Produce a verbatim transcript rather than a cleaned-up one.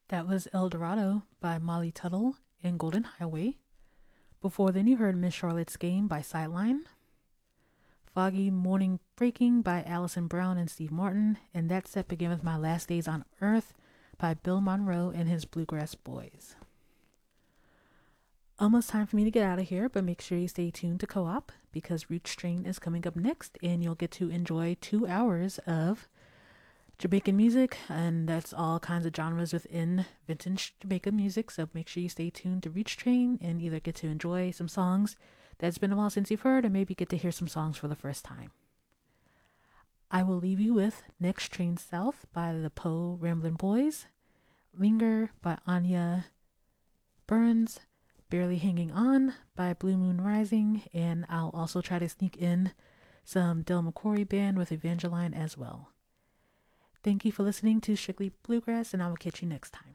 That was El Dorado by Molly Tuttle and Golden Highway. Before then, you heard Miss Charlotte's Game by Sideline, Foggy Morning Breaking by Alison Brown and Steve Martin, and that set began with My Last Days on Earth by Bill Monroe and his Bluegrass Boys. Almost time for me to get out of here, but make sure you stay tuned to Co-op because Roots Train is coming up next, and you'll get to enjoy two hours of Jamaican music, and that's all kinds of genres within vintage Jamaican music. So make sure you stay tuned to Roots Train and either get to enjoy some songs that's been a while since you've heard, or maybe get to hear some songs for the first time. I will leave you with Next Train South by the Poe Ramblin' Boys, Linger by Anya Burns, Barely Hanging On by Blue Moon Rising, and I'll also try to sneak in some Del McCoury Band with Evangeline as well. Thank you for listening to Strictly Bluegrass, and I will catch you next time.